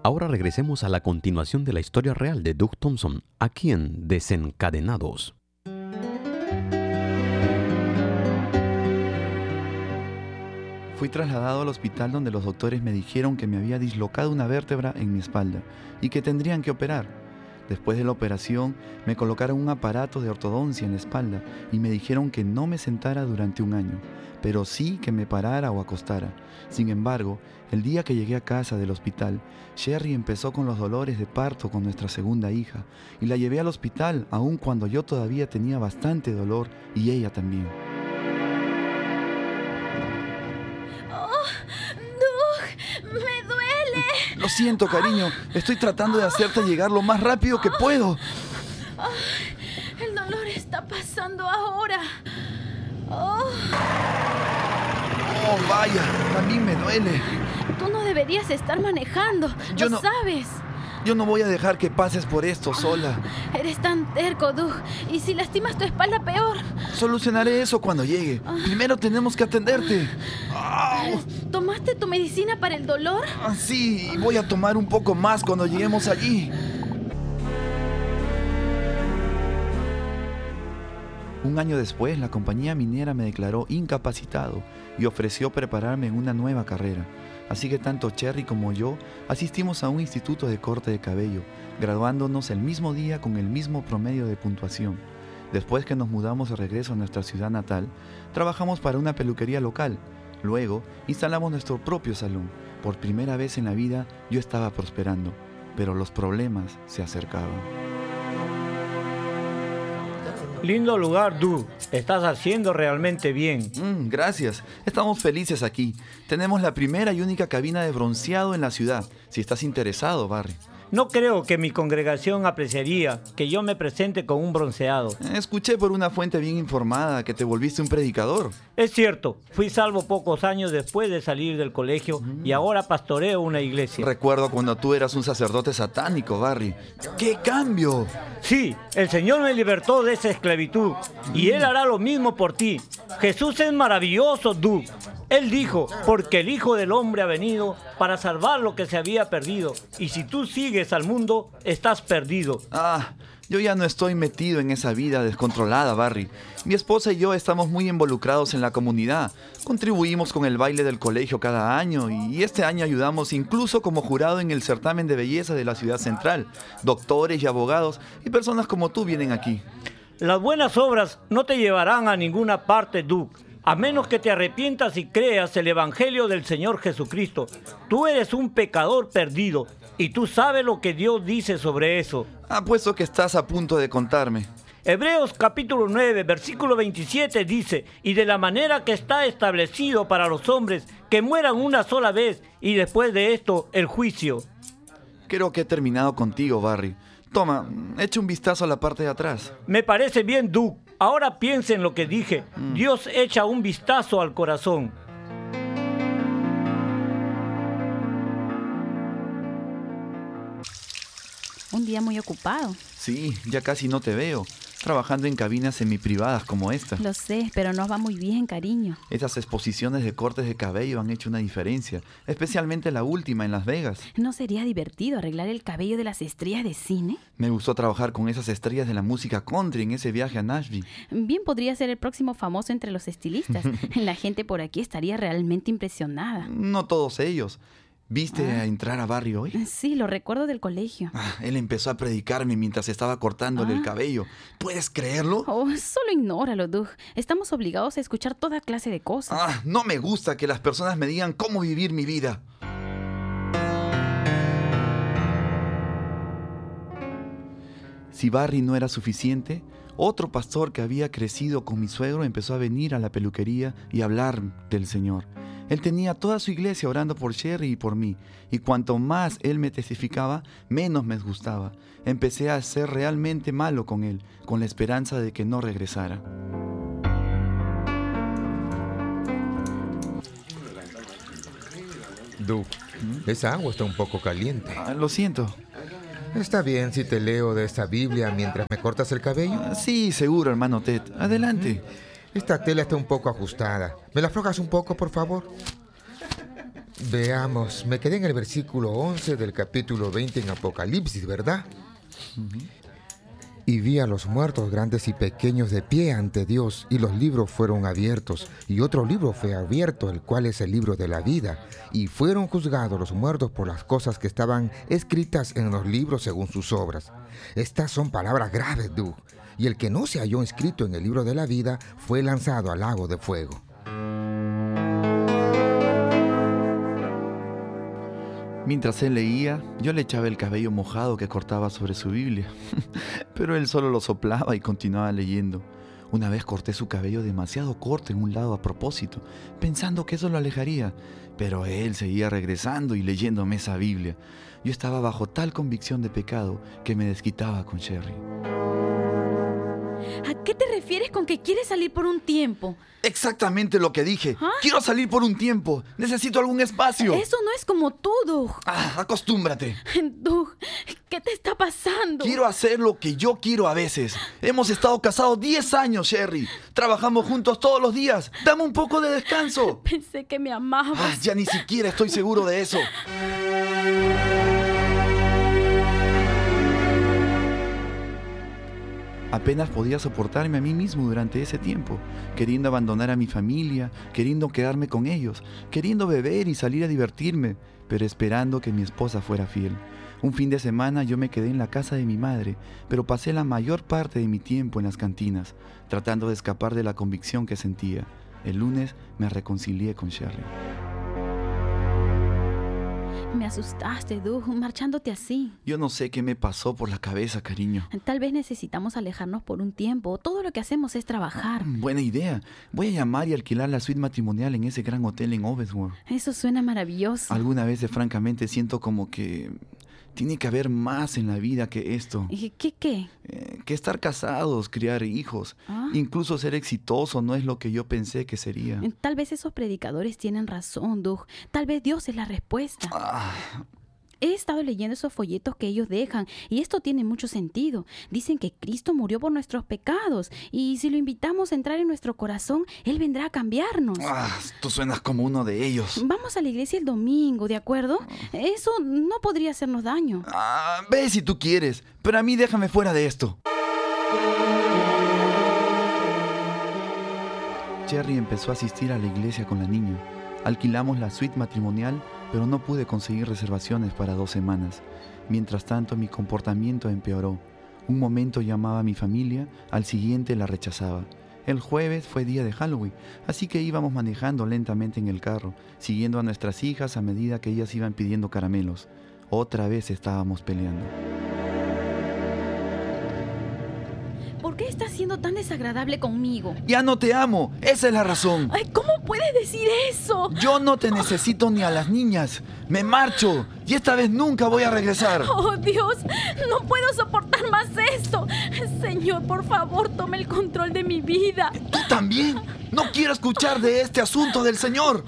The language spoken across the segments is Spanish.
Ahora regresemos a la continuación de la historia real de Doug Thompson, aquí en Desencadenados. Fui trasladado al hospital donde los doctores me dijeron que me había dislocado una vértebra en mi espalda y que tendrían que operar. Después de la operación, me colocaron un aparato de ortodoncia en la espalda y me dijeron que no me sentara durante un año, pero sí que me parara o acostara. Sin embargo, el día que llegué a casa del hospital, Sherry empezó con los dolores de parto con nuestra segunda hija y la llevé al hospital aun cuando yo todavía tenía bastante dolor y ella también. ¡Doug! ¡Me duele! Lo siento, cariño. Estoy tratando de hacerte llegar lo más rápido que puedo. El dolor está pasando ahora. Oh, Oh, vaya, a mí me duele. tú no deberías estar manejando. Yo Lo no- sabes. Yo no voy a dejar que pases por esto sola. Eres tan terco, Doug. Y si lastimas tu espalda, peor. Solucionaré eso cuando llegue. Primero tenemos que atenderte. ¡Au! ¿Tomaste tu medicina para el dolor? Sí, voy a tomar un poco más cuando lleguemos allí. Un año después, la compañía minera me declaró incapacitado y ofreció prepararme en una nueva carrera. Así que tanto Cherry como yo asistimos a un instituto de corte de cabello, graduándonos el mismo día con el mismo promedio de puntuación. Después que nos mudamos de regreso a nuestra ciudad natal, trabajamos para una peluquería local. Luego, instalamos nuestro propio salón. Por primera vez en la vida, yo estaba prosperando, pero los problemas se acercaban. Lindo lugar, Doug. Estás haciendo realmente bien. Gracias. Estamos felices aquí. Tenemos la primera y única cabina de bronceado en la ciudad. Si estás interesado, Barry. No creo que mi congregación apreciaría que yo me presente con un bronceado. Escuché por una fuente bien informada que te volviste un predicador. Es cierto, fui salvo pocos años después de salir del colegio y ahora pastoreo una iglesia. Recuerdo cuando tú eras un sacerdote satánico, Barry. ¡Qué cambio! Sí, el Señor me libertó de esa esclavitud y Él hará lo mismo por ti. Jesús es maravilloso, Doug. Él dijo, porque el Hijo del Hombre ha venido para salvar lo que se había perdido. Y si tú sigues al mundo, estás perdido. Yo ya no estoy metido en esa vida descontrolada, Barry. Mi esposa y yo estamos muy involucrados en la comunidad. Contribuimos con el baile del colegio cada año y este año ayudamos incluso como jurado en el certamen de belleza de la ciudad central. Doctores y abogados y personas como tú vienen aquí. Las buenas obras no te llevarán a ninguna parte, Doug, a menos que te arrepientas y creas el Evangelio del Señor Jesucristo. Tú eres un pecador perdido y tú sabes lo que Dios dice sobre eso. Apuesto que estás a punto de contarme. Hebreos capítulo 9, versículo 27 dice, y de la manera que está establecido para los hombres que mueran una sola vez y después de esto el juicio. Creo que he terminado contigo, Barry. Toma, echa un vistazo a la parte de atrás. Me parece bien, Doug. Ahora piensa en lo que dije. Dios echa un vistazo al corazón. Un día muy ocupado. Sí, ya casi no te veo. Trabajando en cabinas semiprivadas como esta. Lo sé, pero nos va muy bien, cariño. Esas exposiciones de cortes de cabello han hecho una diferencia, especialmente la última en Las Vegas. ¿No sería divertido arreglar el cabello de las estrellas de cine? Me gustó trabajar con esas estrellas de la música country en ese viaje a Nashville. Bien podría ser el próximo famoso entre los estilistas. La gente por aquí estaría realmente impresionada. No todos ellos. ¿Viste a entrar a Barry hoy? Sí, lo recuerdo del colegio. Él empezó a predicarme mientras estaba cortándole el cabello. ¿Puedes creerlo? Oh, solo ignóralo, Doug. Estamos obligados a escuchar toda clase de cosas. No me gusta que las personas me digan cómo vivir mi vida. Si Barry no era suficiente, otro pastor que había crecido con mi suegro empezó a venir a la peluquería y hablar del Señor. Él tenía toda su iglesia orando por Sherry y por mí, y cuanto más él me testificaba, menos me gustaba. Empecé a ser realmente malo con él, con la esperanza de que no regresara. Doug, esa agua está un poco caliente. Lo siento. ¿Está bien si te leo de esta Biblia mientras me cortas el cabello? Sí, seguro, hermano Ted. Adelante. Esta tela está un poco ajustada. ¿Me la aflojas un poco, por favor? Veamos, me quedé en el versículo 11 del capítulo 20 en Apocalipsis, ¿verdad? Y vi a los muertos grandes y pequeños de pie ante Dios, y los libros fueron abiertos, y otro libro fue abierto, el cual es el libro de la vida, y fueron juzgados los muertos por las cosas que estaban escritas en los libros según sus obras. Estas son palabras graves, Doug, y el que no se halló inscrito en el libro de la vida fue lanzado al lago de fuego. Mientras él leía, yo le echaba el cabello mojado que cortaba sobre su Biblia, pero él solo lo soplaba y continuaba leyendo. Una vez corté su cabello demasiado corto en un lado a propósito, pensando que eso lo alejaría, pero él seguía regresando y leyéndome esa Biblia. Yo estaba bajo tal convicción de pecado que me desquitaba con Sherry. ¿A qué te refieres con que quieres salir por un tiempo? Exactamente lo que dije. ¿Ah? Quiero salir por un tiempo. Necesito algún espacio. Eso no es como tú, Doug. Acostúmbrate. Doug, ¿qué te está pasando? Quiero hacer lo que yo quiero a veces. Hemos estado casados 10 años, Sherry. Trabajamos juntos todos los días. Dame un poco de descanso. Pensé que me amabas. Ya ni siquiera estoy seguro de eso. Apenas podía soportarme a mí mismo durante ese tiempo, queriendo abandonar a mi familia, queriendo quedarme con ellos, queriendo beber y salir a divertirme, pero esperando que mi esposa fuera fiel. Un fin de semana yo me quedé en la casa de mi madre, pero pasé la mayor parte de mi tiempo en las cantinas, tratando de escapar de la convicción que sentía. El lunes me reconcilié con Sherry. Me asustaste, Doug, marchándote así. Yo no sé qué me pasó por la cabeza, cariño. Tal vez necesitamos alejarnos por un tiempo. Todo lo que hacemos es trabajar. Buena idea. Voy a llamar y alquilar la suite matrimonial en ese gran hotel en Ovesworth. Eso suena maravilloso. Algunas veces, francamente, siento como que tiene que haber más en la vida que esto. ¿Qué? Que estar casados, criar hijos. Incluso ser exitoso no es lo que yo pensé que sería. Tal vez esos predicadores tienen razón, Doug. Tal vez Dios es la respuesta. He estado leyendo esos folletos que ellos dejan y esto tiene mucho sentido. Dicen que Cristo murió por nuestros pecados y si lo invitamos a entrar en nuestro corazón, Él vendrá a cambiarnos. Tú suenas como uno de ellos. Vamos a la iglesia el domingo, ¿de acuerdo? Eso no podría hacernos daño. Ve si tú quieres, pero a mí déjame fuera de esto. Sherry empezó a asistir a la iglesia con la niña. Alquilamos la suite matrimonial, pero no pude conseguir reservaciones para 2 semanas. Mientras tanto, mi comportamiento empeoró. Un momento llamaba a mi familia, al siguiente la rechazaba. El jueves fue día de Halloween, así que íbamos manejando lentamente en el carro, siguiendo a nuestras hijas a medida que ellas iban pidiendo caramelos. Otra vez estábamos peleando. ¿Por qué estás siendo tan desagradable conmigo? ¡Ya no te amo! ¡Esa es la razón! Ay, ¿cómo puedes decir eso? Yo no te necesito ni a las niñas. ¡Me marcho! Y esta vez nunca voy a regresar. ¡Oh, Dios! No puedo soportar más esto. Señor, por favor, toma el control de mi vida. ¿Tú también? No quiero escuchar de este asunto del Señor.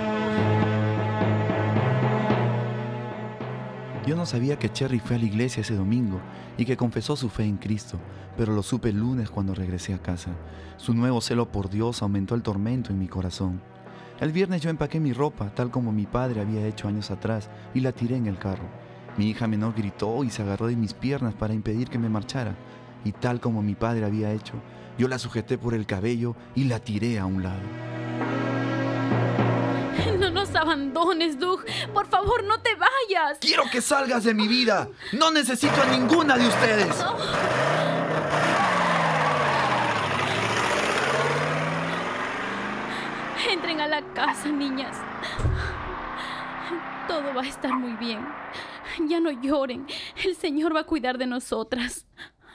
Yo no sabía que Sherry fue a la iglesia ese domingo y que confesó su fe en Cristo, pero lo supe el lunes cuando regresé a casa. Su nuevo celo por Dios aumentó el tormento en mi corazón. El viernes yo empaqué mi ropa, tal como mi padre había hecho años atrás, y la tiré en el carro. Mi hija menor gritó y se agarró de mis piernas para impedir que me marchara, y tal como mi padre había hecho, yo la sujeté por el cabello y la tiré a un lado. No nos abandones, Doug. Por favor, no te vayas. ¡Quiero que salgas de mi vida! ¡No necesito a ninguna de ustedes! Entren a la casa, niñas. Todo va a estar muy bien. Ya no lloren. El Señor va a cuidar de nosotras.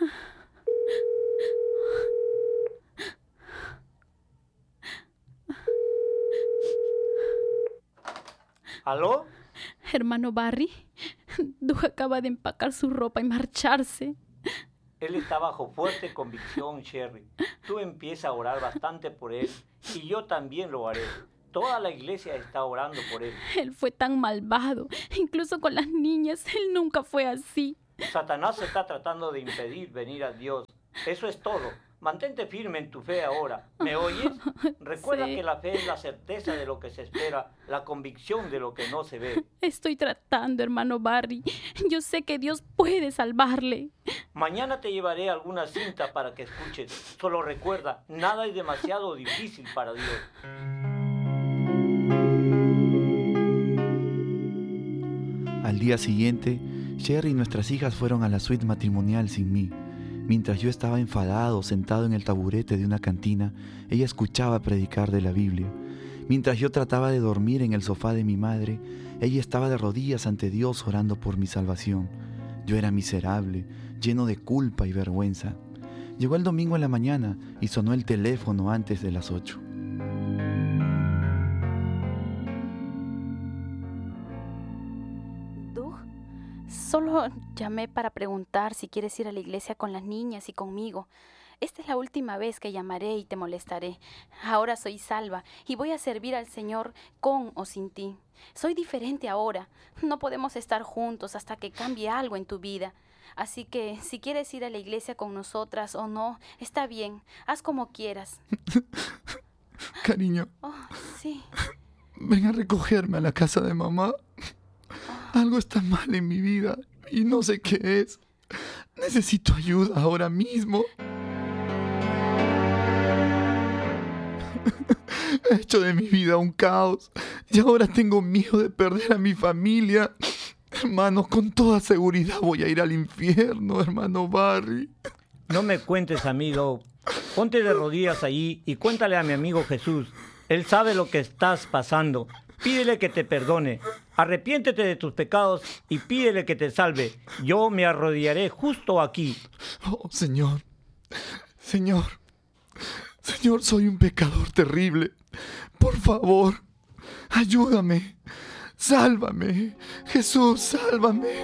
¿Aló? Hermano Barry, Doug acaba de empacar su ropa y marcharse. Él está bajo fuerte convicción, Sherry. Tú empieza a orar bastante por él y yo también lo haré. Toda la iglesia está orando por él. Él fue tan malvado. Incluso con las niñas, él nunca fue así. Satanás está tratando de impedir venir a Dios. Eso es todo. Mantente firme en tu fe ahora. ¿Me oyes? Recuerda Sí. que la fe es la certeza de lo que se espera, la convicción de lo que no se ve. Estoy tratando, hermano Barry. Yo sé que Dios puede salvarle. Mañana te llevaré alguna cinta para que escuches. Solo recuerda, nada es demasiado difícil para Dios. Al día siguiente, Sherry y nuestras hijas fueron a la suite matrimonial sin mí. Mientras yo estaba enfadado, sentado en el taburete de una cantina, ella escuchaba predicar de la Biblia. Mientras yo trataba de dormir en el sofá de mi madre, ella estaba de rodillas ante Dios orando por mi salvación. Yo era miserable, lleno de culpa y vergüenza. Llegó el domingo en la mañana y sonó el teléfono antes de las 8. Solo llamé para preguntar si quieres ir a la iglesia con las niñas y conmigo. Esta es la última vez que llamaré y te molestaré. Ahora soy salva y voy a servir al Señor con o sin ti. Soy diferente ahora. No podemos estar juntos hasta que cambie algo en tu vida. Así que si quieres ir a la iglesia con nosotras o no, está bien. Haz como quieras. Cariño, Oh, sí. ven a recogerme a la casa de mamá. Algo está mal en mi vida y no sé qué es. Necesito ayuda ahora mismo. He hecho de mi vida un caos y ahora tengo miedo de perder a mi familia. Hermano, con toda seguridad voy a ir al infierno, hermano Barry. No me cuentes a mí, Doug. Ponte de rodillas allí y cuéntale a mi amigo Jesús. Él sabe lo que estás pasando. Pídele que te perdone. Arrepiéntete de tus pecados y pídele que te salve. Yo me arrodillaré justo aquí. Oh, Señor, Señor, soy un pecador terrible. Por favor, ayúdame, sálvame. Jesús, sálvame.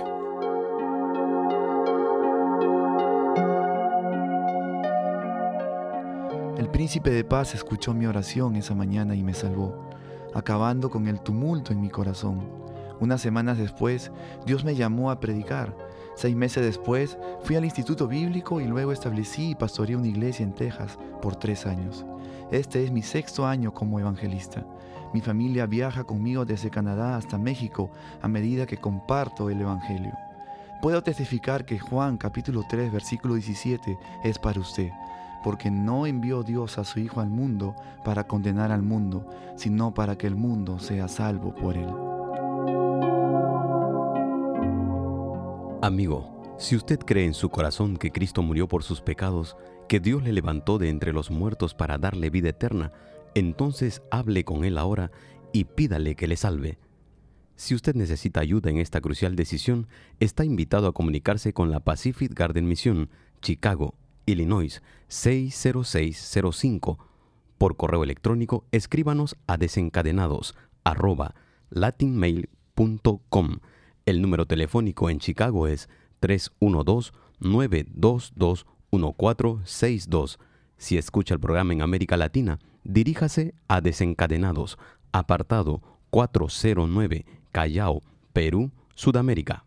El príncipe de paz escuchó mi oración esa mañana y me salvó, acabando con el tumulto en mi corazón. Unas semanas después, Dios me llamó a predicar. 6 meses después, fui al Instituto Bíblico y luego establecí y pastoreé una iglesia en Texas por 3 años. Este es mi 6º año como evangelista. Mi familia viaja conmigo desde Canadá hasta México a medida que comparto el evangelio. Puedo testificar que Juan capítulo 3 versículo 17 es para usted, porque no envió Dios a su Hijo al mundo para condenar al mundo, sino para que el mundo sea salvo por él. Amigo, si usted cree en su corazón que Cristo murió por sus pecados, que Dios le levantó de entre los muertos para darle vida eterna, entonces hable con Él ahora y pídale que le salve. Si usted necesita ayuda en esta crucial decisión, está invitado a comunicarse con la Pacific Garden Mission, Chicago, Illinois, 60605. Por correo electrónico, escríbanos a desencadenados@latinmail.com. El número telefónico en Chicago es 312-922-1462. Si escucha el programa en América Latina, diríjase a Desencadenados, apartado 409, Callao, Perú, Sudamérica.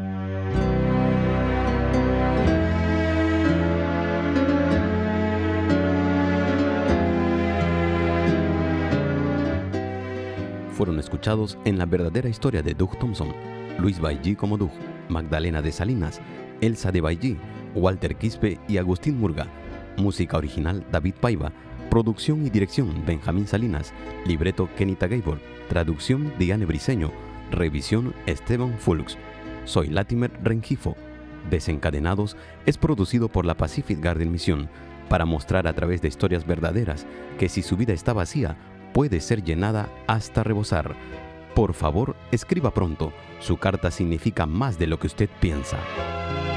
Fueron escuchados en La verdadera historia de Doug Thompson, Luis Bailly como Doug, Magdalena de Salinas, Elsa de Bailly, Walter Quispe y Agustín Murga. Música original David Paiva. Producción y dirección Benjamín Salinas. Libreto Kenita Gabor. Traducción Diane Briceño. Revisión Esteban Fulks. Soy Latimer Rengifo. Desencadenados es producido por la Pacific Garden Mission para mostrar a través de historias verdaderas que si su vida está vacía, puede ser llenada hasta rebosar. Por favor, escriba pronto. Su carta significa más de lo que usted piensa.